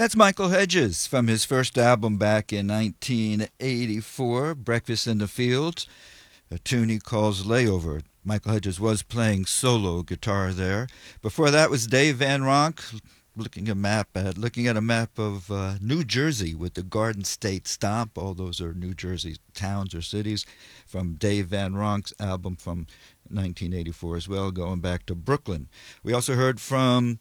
That's Michael Hedges from his first album back in 1984, Breakfast in the Fields, a tune he calls Layover. Michael Hedges was playing solo guitar there. Before that was Dave Van Ronk looking at a map of New Jersey with the Garden State Stomp. All those are New Jersey towns or cities from Dave Van Ronk's album from 1984 as well, going back to Brooklyn. We also heard from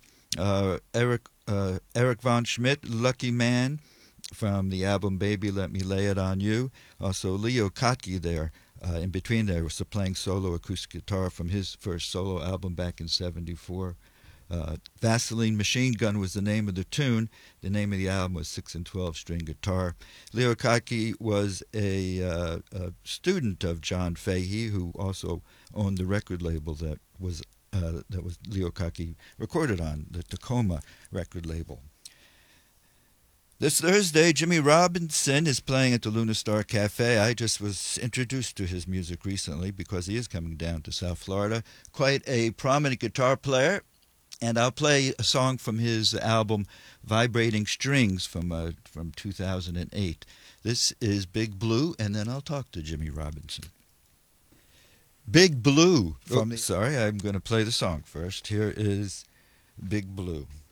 Eric Von Schmidt, Lucky Man, from the album Baby Let Me Lay It On You. Also Leo Kottke there. In between there was playing solo acoustic guitar from his first solo album back in '74. Vaseline Machine Gun was the name of the tune. The name of the album was 6 and 12 string guitar. Leo Kottke was a student of John Fahey, who also owned the record label that was Leo Kottke recorded on, the Tacoma record label. This Thursday, Jimmy Robinson is playing at the Luna Star Cafe. I just was introduced to his music recently because he is coming down to South Florida. Quite a prominent guitar player, and I'll play a song from his album Vibrating Strings from 2008. This is Big Blue, and then I'll talk to Jimmy Robinson. Big Blue. Sorry, I'm going to play the song first. Here is Big Blue.